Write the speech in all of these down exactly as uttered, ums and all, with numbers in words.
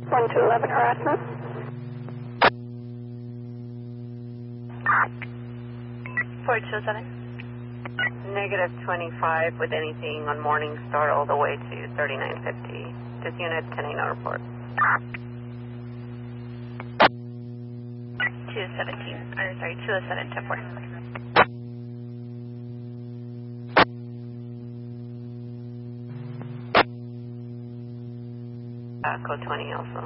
one two eleven harassment. four two seven. Negative twenty-five with anything on morning start all the way to thirty-nine fifty. This unit ten eight no report. two seventeen, or sorry, two oh seven, ten four. Uh, code twenty also.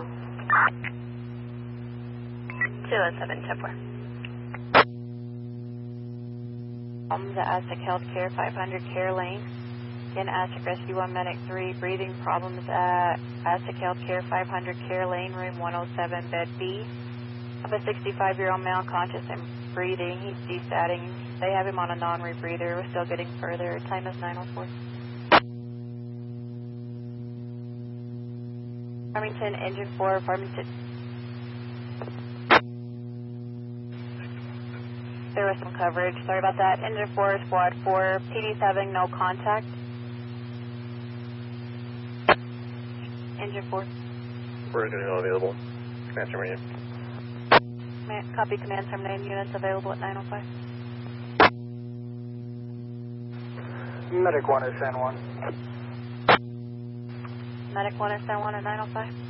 two oh seven, ten four. Um, the Aztec Healthcare five hundred Care Lane. Again, Aztec Rescue one Medic three, breathing problems at Aztec Healthcare five hundred Care Lane, room one oh seven, bed B. Of a sixty-five-year-old male conscious and breathing. He's desatting. They have him on a non-rebreather. We're still getting further. Time is nine oh four. Farmington, engine four, Farmington. There was some coverage. Sorry about that. Engine four, squad four, P D seven, no contact. Engine four. We're going to available. Command terminated. Copy, command terminated. Units available at nine oh five. Medic one is San Juan. Medic one is San Juan at nine oh five.